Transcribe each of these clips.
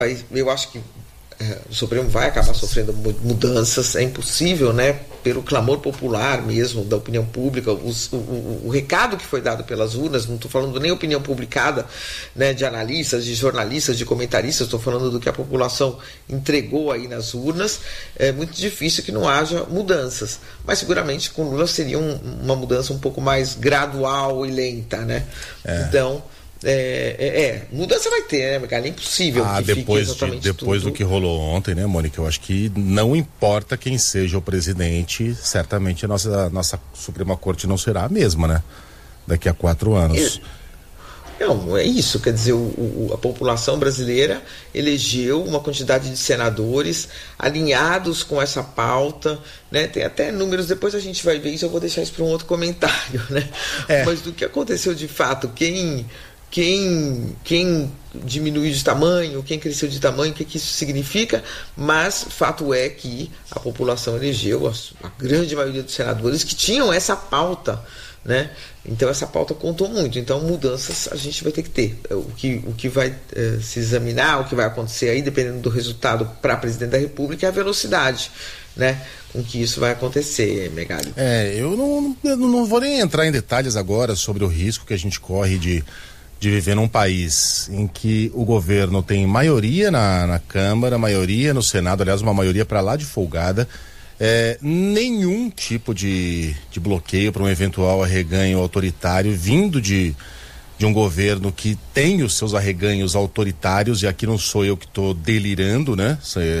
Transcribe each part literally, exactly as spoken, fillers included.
Eu acho que é, o Supremo vai acabar sofrendo mudanças, é impossível, né? Pelo clamor popular mesmo, da opinião pública, os, o, o, o recado que foi dado pelas urnas, não estou falando nem opinião publicada, né, de analistas, de jornalistas, de comentaristas, estou falando do que a população entregou aí nas urnas. É muito difícil que não haja mudanças, mas seguramente com Lula seria um, uma mudança um pouco mais gradual e lenta, né? É. Então... É, é, é, mudança vai ter, né, Miguel? É impossível ah, que depois, fique exatamente de, depois tudo. do que rolou ontem, né, Mônica? Eu acho que não importa quem seja o presidente, certamente a nossa, nossa Suprema Corte não será a mesma, né? Daqui a quatro anos. É, não, é isso, quer dizer, o, o, a população brasileira elegeu uma quantidade de senadores alinhados com essa pauta, né? Tem até números, depois a gente vai ver isso, eu vou deixar isso para um outro comentário, né? É. Mas do que aconteceu de fato, quem... Quem, quem diminuiu de tamanho, quem cresceu de tamanho, o que, que isso significa, mas fato é que a população elegeu a, a grande maioria dos senadores que tinham essa pauta, né? Então essa pauta contou muito, então mudanças a gente vai ter que ter. O que, o que vai eh, se examinar, o que vai acontecer aí, dependendo do resultado para presidente da República, é a velocidade, né, com que isso vai acontecer, Megali. É, eu não, eu não vou nem entrar em detalhes agora sobre o risco que a gente corre de de viver num país em que o governo tem maioria na, na Câmara, maioria no Senado, aliás, uma maioria para lá de folgada, é, nenhum tipo de, de bloqueio para um eventual arreganho autoritário vindo de, de um governo que tem os seus arreganhos autoritários, e aqui não sou eu que estou delirando, né?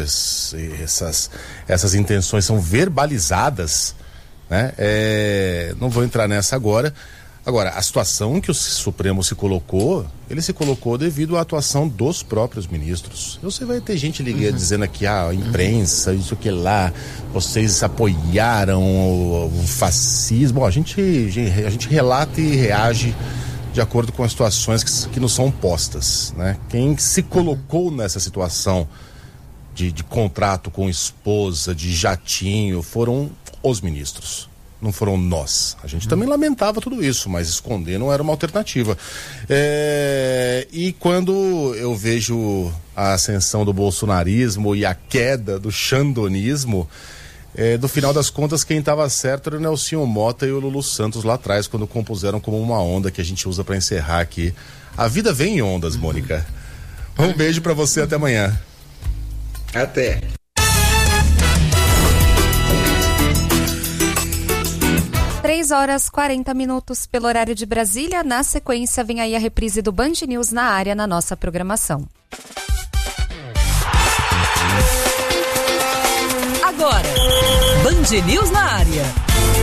Essas, essas intenções são verbalizadas, né? É, não vou entrar nessa agora. Agora, a situação que o Supremo se colocou, ele se colocou devido à atuação dos próprios ministros. Você vai ter gente ligando, uhum. dizendo aqui, ah, a imprensa, isso que lá, vocês apoiaram o, o fascismo. Bom, a gente, a gente relata e reage de acordo com as situações que, que nos são postas, né? Quem se colocou nessa situação de, de contrato com esposa, de jatinho, foram os ministros. Não foram nós. A gente hum. também lamentava tudo isso, mas esconder não era uma alternativa. É... E quando eu vejo a ascensão do bolsonarismo e a queda do xandonismo, é, do final das contas, quem estava certo era o Nelsinho Mota e o Lulu Santos lá atrás, quando compuseram como uma onda que a gente usa para encerrar aqui. A vida vem em ondas, Mônica. Um beijo para você, até amanhã. Até. três horas e quarenta minutos pelo horário de Brasília. Na sequência, vem aí a reprise do Band News na área na nossa programação. Agora, Band News na área.